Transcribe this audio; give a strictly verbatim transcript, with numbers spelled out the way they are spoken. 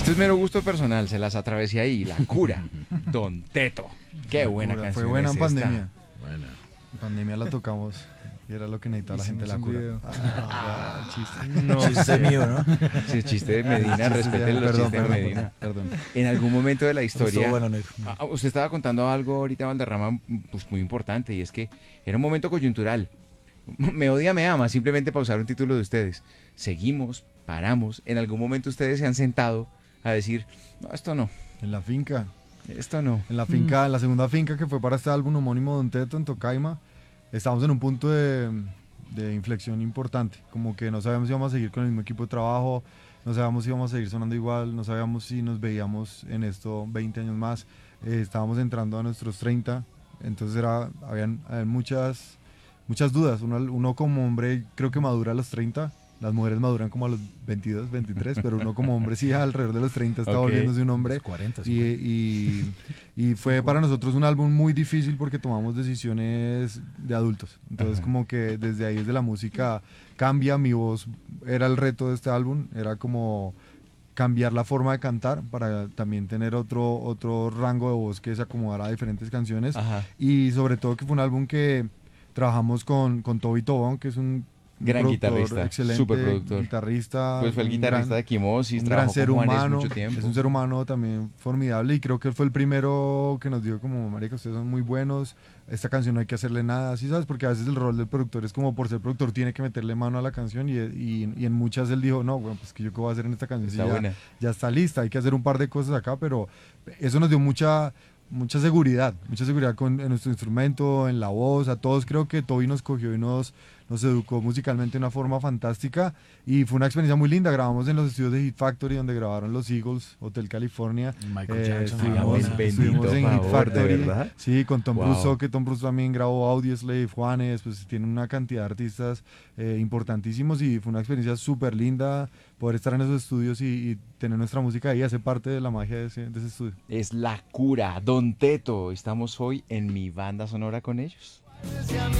Esto es mero gusto personal, se las atravesé ahí. La cura, Don Teto. Qué buena Fue canción. buena es en esta. pandemia. Bueno. En pandemia la tocamos y era lo que necesitaba la gente de la Hicimos un cura. video. Ah, el chiste. No Chiste sé. mío, ¿no? Sí, chiste de Medina, Chiste de- respeten los perdón, chistes de perdón, Medina. perdón, perdón. En algún momento de la historia, Estuvo bueno, negro. ah, usted estaba contando algo ahorita, Valderrama, pues muy importante, y es que era un momento coyuntural. Me odia, me ama, simplemente para usar un título de ustedes. Seguimos, paramos, en algún momento ustedes se han sentado a decir, no, esto no, En la finca. esto no. En la finca, en la segunda finca que fue para este álbum homónimo Don Teto en Tocaima, estábamos en un punto de, de inflexión importante. Como que no sabíamos si íbamos a seguir con el mismo equipo de trabajo, no sabíamos si íbamos a seguir sonando igual, no sabíamos si nos veíamos en esto veinte años más. Eh, estábamos entrando a nuestros treinta, entonces era, habían, habían muchas, muchas dudas. Uno, uno como hombre creo que madura a los treinta. Las mujeres maduran como a los veintidós, veintitrés, pero uno como hombre sí alrededor de los treinta está Ok. volviéndose un hombre. Los cuarenta, Y, cincuenta. y, y fue para nosotros un álbum muy difícil porque tomamos decisiones de adultos. Entonces Ajá. como que desde ahí, desde la música, cambia. Mi voz era el reto de este álbum, era como cambiar la forma de cantar para también tener otro, otro rango de voz que se acomodara a diferentes canciones. Ajá. Y sobre todo que fue un álbum que trabajamos con, con Toby Tobón, que es un un Gran productor guitarrista, excelente, superproductor. guitarrista, Pues fue el un guitarrista gran- de Quimosis, un gran trabajó ser con Juanes humano, mucho tiempo. es un ser humano también formidable y creo que él fue el primero que nos dijo como, marica, ustedes son muy buenos, esta canción no hay que hacerle nada, ¿sí sabes? Porque a veces el rol del productor es como por ser productor tiene que meterle mano a la canción y, y, y en muchas él dijo, no, bueno, pues que yo qué voy a hacer en esta canción si Está ya, buena. ya está lista, hay que hacer un par de cosas acá, pero eso nos dio mucha mucha seguridad, mucha seguridad con, en nuestro instrumento, en la voz, a todos creo que Toby nos cogió y nos, nos educó musicalmente de una forma fantástica y fue una experiencia muy linda. Grabamos en los estudios de Hit Factory donde grabaron los Eagles, Hotel California. Michael Eh, Jackson, estuvimos, Hágame Madonna. el estuvimos bendito en Hit favor, ¿de Factory, verdad? sí, con Tom Wow. Russo, que Tom Russo también grabó Audioslave, Juanes, pues tiene una cantidad de artistas eh, importantísimos y fue una experiencia súper linda poder estar en esos estudios y, y tener nuestra música ahí, hace parte de la magia de ese, de ese estudio. Es la cura, Don Teto. Estamos hoy en mi banda sonora con ellos.